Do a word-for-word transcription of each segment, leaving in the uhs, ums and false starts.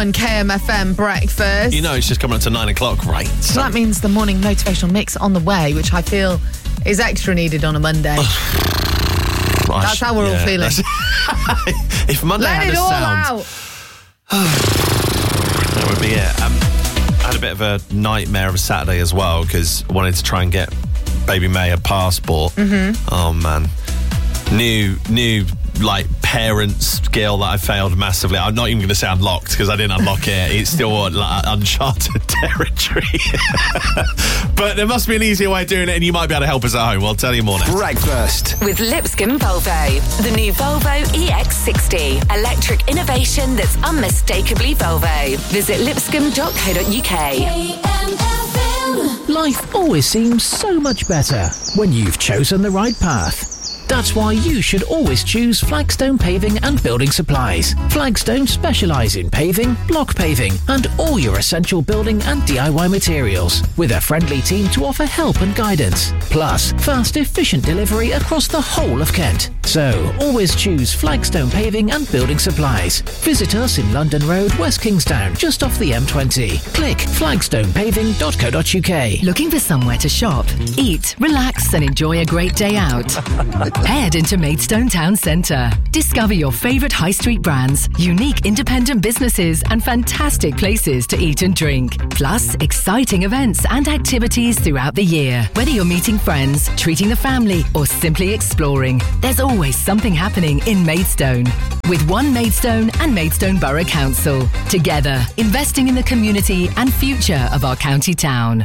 on K M F M Breakfast. You know it's just coming up to nine o'clock, right? So that means the morning motivational mix on the way, which I feel is extra needed on a Monday. That's how we're yeah, all feeling. If Monday Let had it a all sound, out. that would be it. Um, I had a bit of a nightmare of a Saturday as well because I wanted to try and get baby May a passport. Mm-hmm. Oh man, new new like parent skill that I failed massively. I'm not even going to say unlocked because I didn't unlock it. It's still like, uncharted territory. But there must be an easier way of doing it, and you might be able to help us at home. I'll tell you more next. Breakfast with Lipscomb Volvo. The new Volvo E X sixty. Electric innovation that's unmistakably Volvo. Visit lipscomb dot co dot uk. Life always seems so much better when you've chosen the right path. That's why you should always choose Flagstone Paving and Building Supplies. Flagstone specialise in paving, block paving and all your essential building and D I Y materials, with a friendly team to offer help and guidance. Plus, fast, efficient delivery across the whole of Kent. So, always choose Flagstone Paving and Building Supplies. Visit us in London Road, West Kingstown, just off the M twenty. Click flagstone paving dot co dot uk. Looking for somewhere to shop, eat, relax and enjoy a great day out? Head into Maidstone Town Centre. Discover your favourite high street brands, unique independent businesses and fantastic places to eat and drink. Plus, exciting events and activities throughout the year. Whether you're meeting friends, treating the family or simply exploring, there's always something happening in Maidstone. With One Maidstone and Maidstone Borough Council. Together, investing in the community and future of our county town.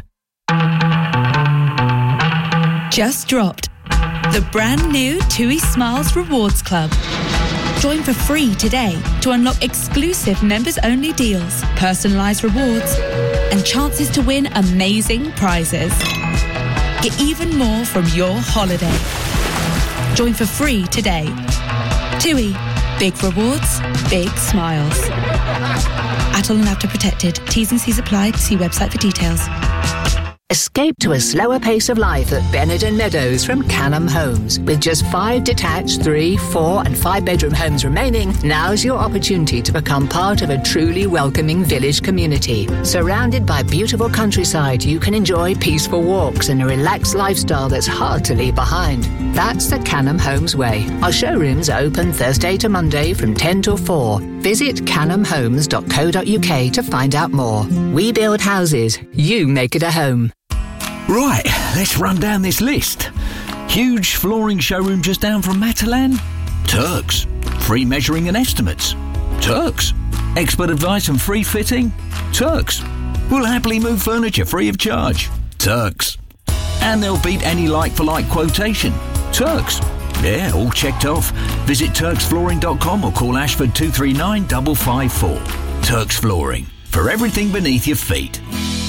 Just dropped. The brand new TUI Smiles Rewards Club. Join for free today to unlock exclusive members-only deals, personalised rewards, and chances to win amazing prizes. Get even more from your holiday. Join for free today. TUI. Big rewards, big smiles. Atoll and Apta protected. T's and C's apply. See website for details. Escape to a slower pace of life at Benenden Meadows from Canham Homes. With just five detached, three, four and five bedroom homes remaining, now's your opportunity to become part of a truly welcoming village community. Surrounded by beautiful countryside, you can enjoy peaceful walks and a relaxed lifestyle that's hard to leave behind. That's the Canham Homes way. Our showrooms are open Thursday to Monday from ten till four. Visit canham homes dot co dot uk to find out more. We build houses, you make it a home. Right, let's run down this list. Huge flooring showroom just down from Matalan? Turks. Free measuring and estimates? Turks. Expert advice and free fitting? Turks. We'll happily move furniture free of charge? Turks. And they'll beat any like-for-like quotation? Turks. Yeah, all checked off. Visit turks flooring dot com or call Ashford two three nine five five four. Turks Flooring. For everything beneath your feet.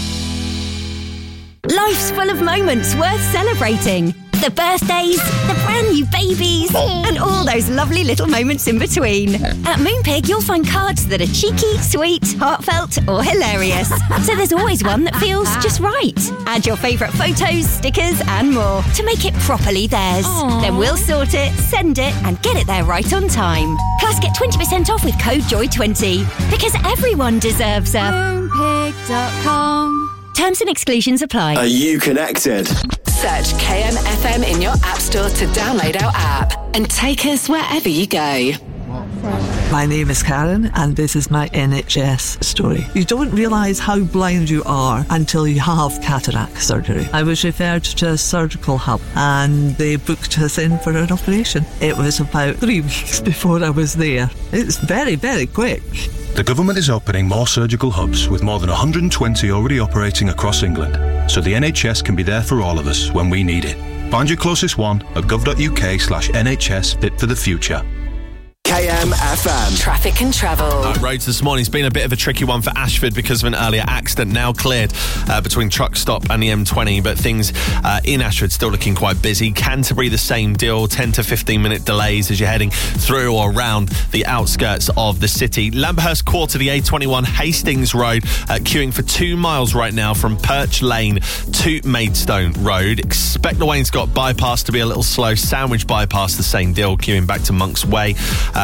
Life's full of moments worth celebrating. The birthdays, the brand new babies, and all those lovely little moments in between. At Moonpig, you'll find cards that are cheeky, sweet, heartfelt, or hilarious. So there's always one that feels just right. Add your favourite photos, stickers, and more to make it properly theirs. Aww. Then we'll sort it, send it, and get it there right on time. Plus, get twenty percent off with code joy twenty. Because everyone deserves a moonpig dot com. Terms and exclusions apply. Are you connected? Search K M F M in your app store to download our app and take us wherever you go. My name is Karen and this is my N H S story. You don't realise how blind you are until you have cataract surgery. I was referred to a surgical hub and they booked us in for an operation. It was about three weeks before I was there. It's very, very quick. The government is opening more surgical hubs with more than one hundred twenty already operating across England, so the N H S can be there for all of us when we need it. Find your closest one at gov.uk slash NHS Fit for the Future. K M F M. Traffic and travel. Uh, roads this morning has been a bit of a tricky one for Ashford because of an earlier accident. Now cleared uh, between Truck Stop and the M twenty, but things uh, in Ashford still looking quite busy. Canterbury, the same deal, ten to fifteen minute delays as you're heading through or around the outskirts of the city. Lamberhurst Quarter, the A twenty-one Hastings Road, uh, queuing for two miles right now from Perch Lane to Maidstone Road. Expect the Wainscott bypass to be a little slow. Sandwich bypass, the same deal, queuing back to Monk's Way. Uh,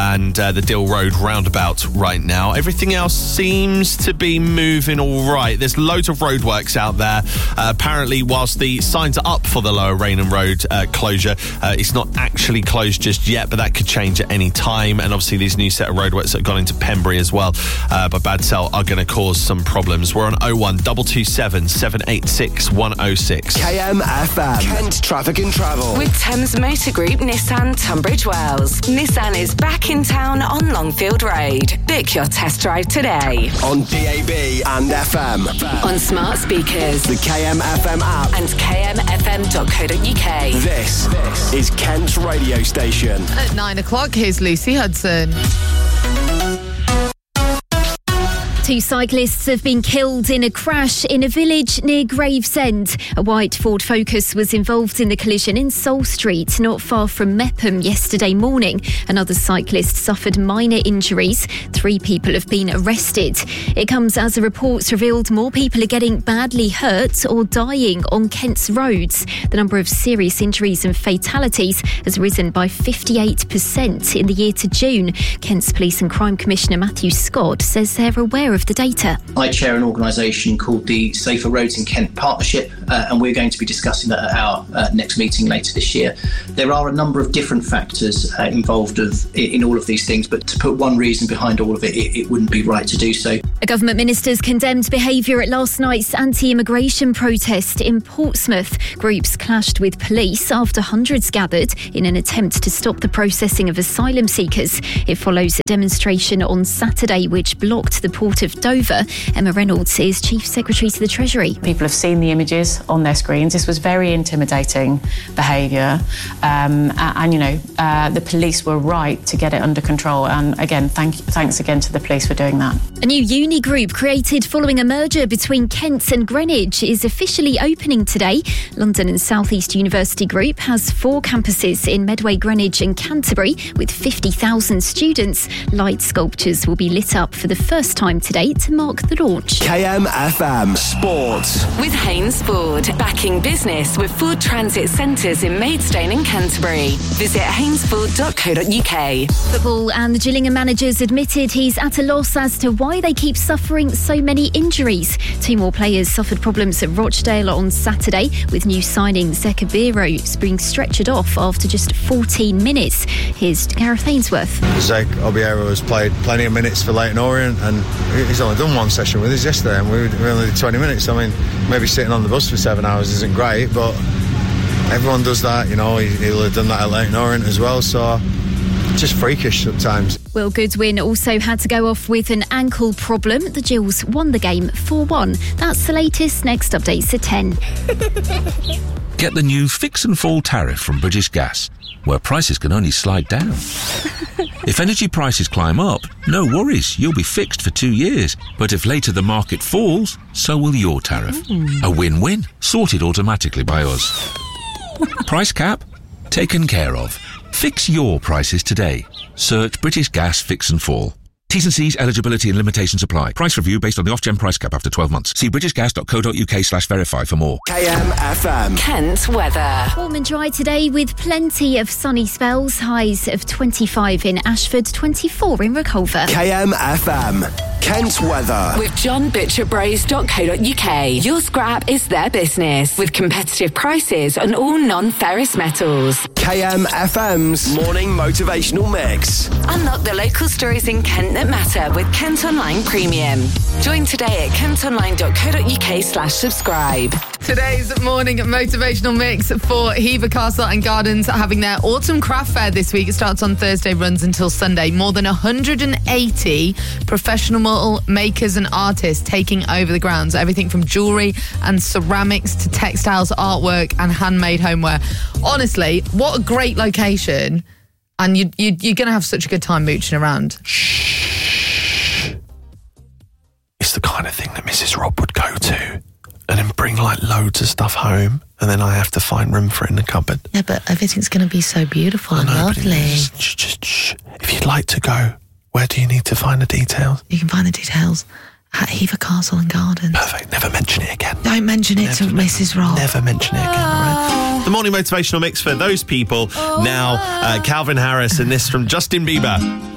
and uh, the Dill Road roundabout right now. Everything else seems to be moving all right. There's loads of roadworks out there. Uh, apparently, whilst the signs are up for the Lower Rainham Road uh, closure, uh, it's not actually closed just yet, but that could change at any time. And obviously, these new set of roadworks that have gone into Pembury as well uh, by Badsell are going to cause some problems. We're on oh one two two seven, seven eight six, one oh six. K M F M, Kent Traffic and Travel. With Thames Motor Group Nissan Tunbridge Wells. Nissan is back in town on Longfield Road. Book your test drive today. On D A B and F M. On smart speakers. The K M F M app. And k m f m dot co dot u k. This, this is Kent's radio station. At nine o'clock, here's Lucy Hudson. Two cyclists have been killed in a crash in a village near Gravesend. A white Ford Focus was involved in the collision in Soul Street, not far from Mepham, yesterday morning. Another cyclist suffered minor injuries. Three people have been arrested. It comes as a report revealed more people are getting badly hurt or dying on Kent's roads. The number of serious injuries and fatalities has risen by fifty-eight percent in the year to June. Kent's Police and Crime Commissioner Matthew Scott says they're aware of the data. I chair an organisation called the Safer Roads in Kent Partnership, uh, and we're going to be discussing that at our uh, next meeting later this year. There are a number of different factors uh, involved of, in all of these things, but to put one reason behind all of it, it, it wouldn't be right to do so. A government minister's condemned behaviour at last night's anti-immigration protest in Portsmouth. Groups clashed with police after hundreds gathered in an attempt to stop the processing of asylum seekers. It follows a demonstration on Saturday which blocked the port of Dover. Emma Reynolds is Chief Secretary to the Treasury. People have seen the images on their screens. This was very intimidating behaviour. Um, and, you know, uh, the police were right to get it under control. And again, thank, thanks again to the police for doing that. A new uni group created following a merger between Kent and Greenwich is officially opening today. London and South East University Group has four campuses in Medway, Greenwich and Canterbury with fifty thousand students. Light sculptures will be lit up for the first time today to mark the launch. K M F M Sports. With Haynes Ford, backing business with Ford Transit Centres in Maidstone and Canterbury. Visit haynes ford dot co dot u k. Football and the Gillingham managers admitted he's at a loss as to why they keep suffering so many injuries. Two more players suffered problems at Rochdale on Saturday, with new signing Zeka Biro being stretchered off after just fourteen minutes. Here's Gareth Ainsworth. Zek Obiero has played plenty of minutes for Leyton Orient, and he's only done one session with us yesterday, and we only did twenty minutes. I mean, maybe sitting on the bus for seven hours isn't great, but everyone does that, you know. He'll have done that at Leyton Orient as well, so just freakish sometimes. Will Goodwin also had to go off with an ankle problem. The Gills won the game four one. That's the latest. Next updates at ten. Get the new Fix and Fall tariff from British Gas, where prices can only slide down. If energy prices climb up, no worries, you'll be fixed for two years. But if later the market falls, so will your tariff. Mm. A win-win, sorted automatically by us. Price cap? Taken care of. Fix your prices today. Search British Gas Fix and Fall. T's and C's, eligibility and limitations apply. Price review based on the off-gen price cap after twelve months. See british gas dot co dot u k slash verify for more. K M F M. Kent weather. Warm and dry today with plenty of sunny spells. Highs of twenty-five in Ashford, twenty-four in Reculver. K M F M. Kent weather. With john butcher bros dot co dot u k. Your scrap is their business with competitive prices on all non-ferrous metals. K M F M's morning motivational mix. Unlock the local stories in Kent that matter with Kent Online Premium. Join today at kent online dot co dot u k slash subscribe. Today's morning motivational mix for Hever Castle and Gardens having their autumn craft fair this week. It starts on Thursday, runs until Sunday. More than one hundred eighty professional makers and artists taking over the grounds. Everything from jewellery and ceramics to textiles, artwork and handmade homeware. Honestly, what a great location. And you, you, you're going to have such a good time mooching around. Shh. It's the kind of thing that Missus Rob would go to and then bring like loads of stuff home, and then I have to find room for it in the cupboard. Yeah, but everything's going to be so beautiful and know, lovely. Just, just, just, shh. If you'd like to go, where do you need to find the details? You can find the details at Hever Castle and Gardens. Perfect. Never mention it again. Don't mention it never to Missus Rob. Never mention it again, all right? The morning motivational mix for those people. Now, uh, Calvin Harris and this from Justin Bieber.